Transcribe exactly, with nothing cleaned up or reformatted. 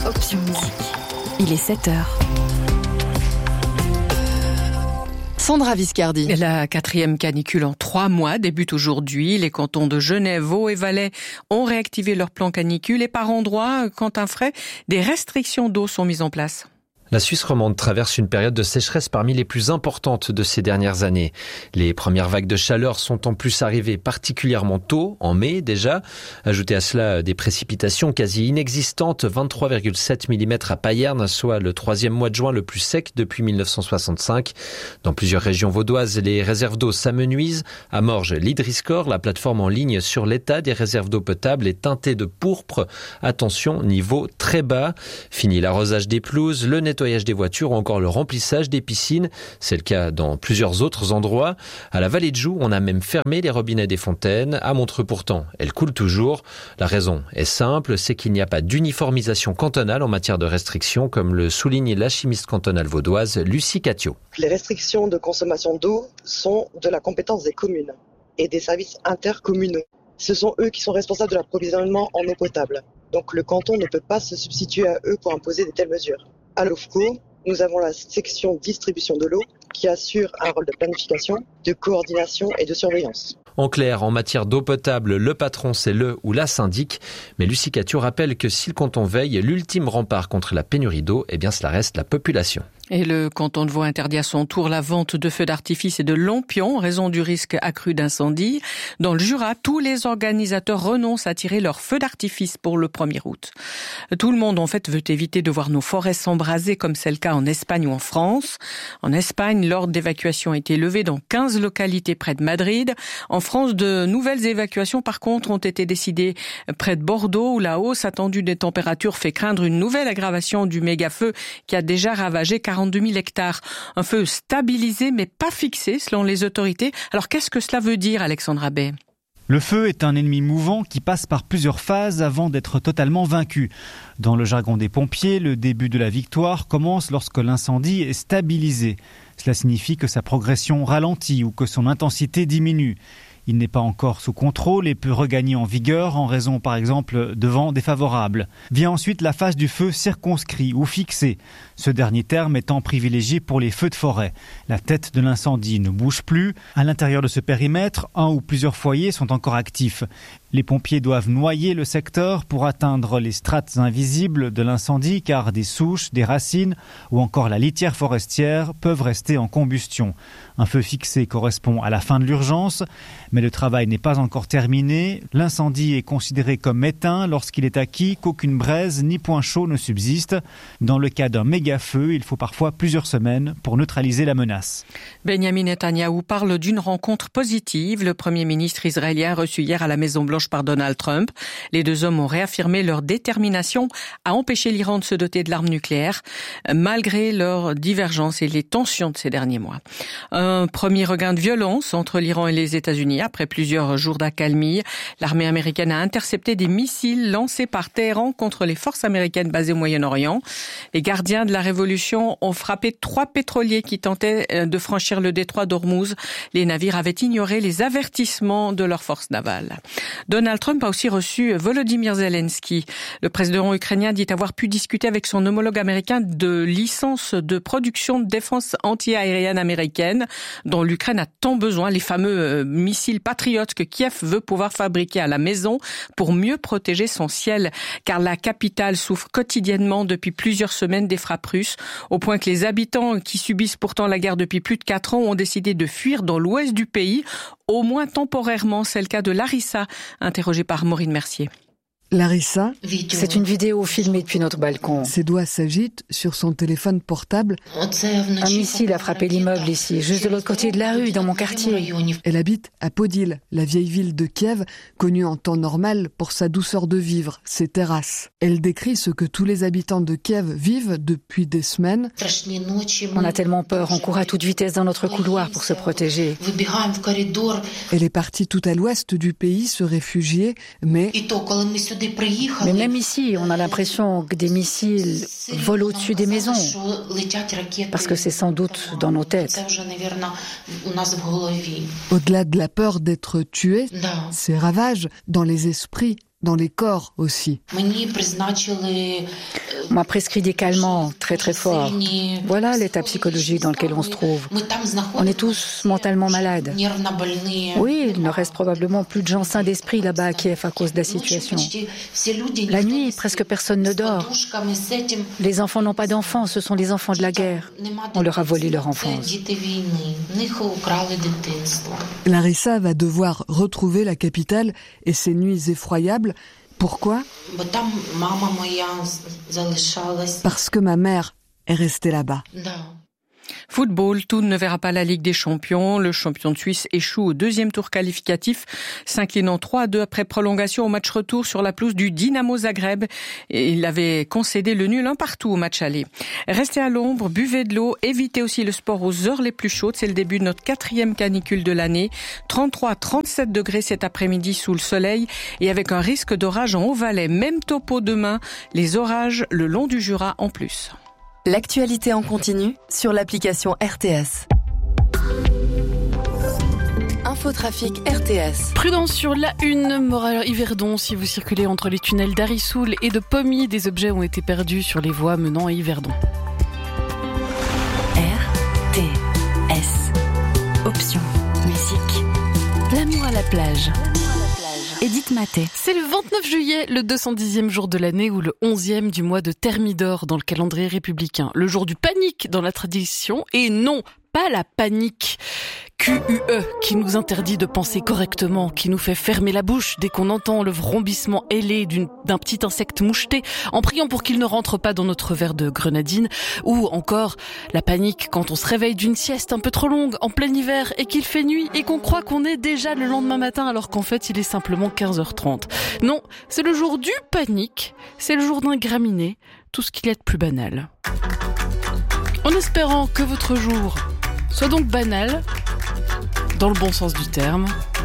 Option musique. Il est sept heures. Sandra Viscardi. La quatrième canicule en trois mois débute aujourd'hui. Les cantons de Genève, Vaud et Valais ont réactivé leur plan canicule et par endroits, Quentin Fray, des restrictions d'eau sont mises en place. La Suisse romande traverse une période de sécheresse parmi les plus importantes de ces dernières années. Les premières vagues de chaleur sont en plus arrivées particulièrement tôt, en mai déjà. Ajoutez à cela des précipitations quasi inexistantes, vingt-trois virgule sept millimètres à Payerne, soit le troisième mois de juin le plus sec depuis mille neuf cent soixante-cinq. Dans plusieurs régions vaudoises, les réserves d'eau s'amenuisent. À Morges, l'Hydriscore, la plateforme en ligne sur l'état des réserves d'eau potable, est teintée de pourpre. Attention, niveau très bas. Fini l'arrosage des pelouses, le nettoyage nettoyage des voitures ou encore le remplissage des piscines. C'est le cas dans plusieurs autres endroits. À la Vallée de Joux, on a même fermé les robinets des fontaines. À Montreux pourtant, elles coulent toujours. La raison est simple, c'est qu'il n'y a pas d'uniformisation cantonale en matière de restrictions, comme le souligne la chimiste cantonale vaudoise Lucie Catio. Les restrictions de consommation d'eau sont de la compétence des communes et des services intercommunaux. Ce sont eux qui sont responsables de l'approvisionnement en eau potable. Donc le canton ne peut pas se substituer à eux pour imposer de telles mesures. À l'O F C O, nous avons la section distribution de l'eau qui assure un rôle de planification, de coordination et de surveillance. En clair, en matière d'eau potable, le patron c'est le ou la syndic. Mais Lucie Catio rappelle que si le canton veille, l'ultime rempart contre la pénurie d'eau, eh bien cela reste la population. Et le canton de Vaud interdit à son tour la vente de feux d'artifice et de lampions en raison du risque accru d'incendie. Dans le Jura, tous les organisateurs renoncent à tirer leurs feux d'artifice pour le premier août. Tout le monde, en fait, veut éviter de voir nos forêts s'embraser comme c'est le cas en Espagne ou en France. En Espagne, l'ordre d'évacuation a été levé dans quinze localités près de Madrid. En France, de nouvelles évacuations, par contre, ont été décidées près de Bordeaux, où la hausse attendue des températures fait craindre une nouvelle aggravation du méga-feu qui a déjà ravagé quarante-deux mille hectares. Un feu stabilisé mais pas fixé selon les autorités. Alors qu'est-ce que cela veut dire, Alexandre Abbé ? Le feu est un ennemi mouvant qui passe par plusieurs phases avant d'être totalement vaincu. Dans le jargon des pompiers, le début de la victoire commence lorsque l'incendie est stabilisé. Cela signifie que sa progression ralentit ou que son intensité diminue. Il n'est pas encore sous contrôle et peut regagner en vigueur en raison par exemple de vents défavorables. Vient ensuite la phase du feu circonscrit ou fixé. Ce dernier terme étant privilégié pour les feux de forêt. La tête de l'incendie ne bouge plus. À l'intérieur de ce périmètre, un ou plusieurs foyers sont encore actifs. Les pompiers doivent noyer le secteur pour atteindre les strates invisibles de l'incendie car des souches, des racines ou encore la litière forestière peuvent rester en combustion. Un feu fixé correspond à la fin de l'urgence, mais le travail n'est pas encore terminé. L'incendie est considéré comme éteint lorsqu'il est acquis qu'aucune braise ni point chaud ne subsiste. Dans le cas d'un méga-feu, il faut parfois plusieurs semaines pour neutraliser la menace. Benjamin Netanyahou parle d'une rencontre positive. Le Premier ministre israélien reçu hier à la Maison-Blanche par Donald Trump. Les deux hommes ont réaffirmé leur détermination à empêcher l'Iran de se doter de l'arme nucléaire, malgré leurs divergences et les tensions de ces derniers mois. Un premier regain de violence entre l'Iran et les États-Unis après plusieurs jours d'accalmie. L'armée américaine a intercepté des missiles lancés par Téhéran contre les forces américaines basées au Moyen-Orient. Les gardiens de la révolution ont frappé trois pétroliers qui tentaient de franchir le détroit d'Ormuz. Les navires avaient ignoré les avertissements de leurs forces navales. Donald Trump a aussi reçu Volodymyr Zelensky. Le président ukrainien dit avoir pu discuter avec son homologue américain de licences de production de défense anti-aérienne américaine dont l'Ukraine a tant besoin, les fameux missiles patriotes que Kiev veut pouvoir fabriquer à la maison pour mieux protéger son ciel, car la capitale souffre quotidiennement depuis plusieurs semaines des frappes russes, au point que les habitants qui subissent pourtant la guerre depuis plus de quatre ans ont décidé de fuir dans l'ouest du pays, au moins temporairement. C'est le cas de Larissa, interrogée par Maureen Mercier. Larissa, c'est une vidéo filmée depuis notre balcon. Ses doigts s'agitent sur son téléphone portable. Un missile a frappé l'immeuble ici, juste de l'autre côté de la rue, dans mon quartier. Elle habite à Podil, la vieille ville de Kiev, connue en temps normal pour sa douceur de vivre, ses terrasses. Elle décrit ce que tous les habitants de Kiev vivent depuis des semaines. On a tellement peur, on court à toute vitesse dans notre couloir pour se protéger. Elle est partie tout à l'ouest du pays se réfugier, mais... Mais même ici, on a l'impression que des missiles volent au-dessus des maisons, parce que c'est sans doute dans nos têtes. Au-delà de la peur d'être tué, ces ravages dans les esprits, dans les corps aussi. On m'a prescrit des calmants très très forts. Voilà l'état psychologique dans lequel on se trouve. On est tous mentalement malades. Oui, il ne reste probablement plus de gens sains d'esprit là-bas à Kiev à cause de la situation. La nuit, presque personne ne dort. Les enfants n'ont pas d'enfants, ce sont les enfants de la guerre. On leur a volé leur enfance. Larissa va devoir retrouver la capitale et ses nuits effroyables. Pourquoi ? Parce que ma mère est restée là-bas. Football, Thun ne verra pas la Ligue des Champions. Le champion de Suisse échoue au deuxième tour qualificatif, s'inclinant trois à deux après prolongation au match retour sur la pelouse du Dynamo Zagreb. Et il avait concédé le nul un partout au match aller. Restez à l'ombre, buvez de l'eau, évitez aussi le sport aux heures les plus chaudes. C'est le début de notre quatrième canicule de l'année. trente-trois à trente-sept degrés cet après-midi sous le soleil et avec un risque d'orage en Haut-Valais. Même topo demain, les orages le long du Jura en plus. L'actualité en continu sur l'application R T S. Infotrafic R T S. Prudence sur l'A un, Morale-Yverdon. Si vous circulez entre les tunnels d'Arissoul et de Pommier, des objets ont été perdus sur les voies menant à Yverdon. R T S. Option musique. L'amour à la plage. Edith Maté. C'est le vingt-neuf juillet, le deux cent dixième jour de l'année ou le onzième du mois de Thermidor dans le calendrier républicain. Le jour du panique dans la tradition et non, pas la panique. Q U E, qui nous interdit de penser correctement, qui nous fait fermer la bouche dès qu'on entend le vrombissement ailé d'une, d'un petit insecte moucheté, en priant pour qu'il ne rentre pas dans notre verre de grenadine, ou encore la panique quand on se réveille d'une sieste un peu trop longue en plein hiver et qu'il fait nuit et qu'on croit qu'on est déjà le lendemain matin alors qu'en fait il est simplement quinze heures trente. Non, c'est le jour du panique, c'est le jour d'un graminé, tout ce qu'il y a de plus banal. En espérant que votre jour soit donc banal, dans le bon sens du terme,